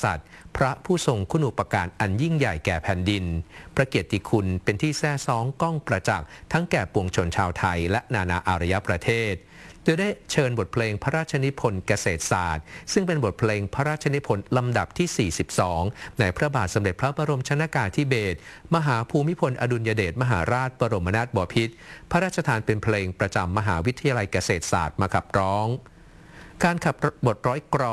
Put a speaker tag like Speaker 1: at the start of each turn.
Speaker 1: ษัตริย์พระผู้ทรงคุณูปการอันยิ่งใหญ่แก่แผ่นดินพระเกียรติคุณเป็นที่แท้ซ้องก้องประจักษ์ทั้งแก่ปวงชนชาวไทยและนานาอารยประเทศโดยได้เชิญบทเพลงพระราชนิพนธ์เกษตรศาสตร์ซึ่งเป็นบทเพลงพระราชนิพนธ์ลำดับที่ 42 ในพระบาทสมเด็จพระบรมชนกาธิเบศรมหาภูมิพลอดุลยเดชมหาราชบรมนาถบพิตรพระราชทานเป็นเพลงประจำมหาวิทยาลัยเกษตรศาสตร์มาขับร้องการขับบทร้อยกลอน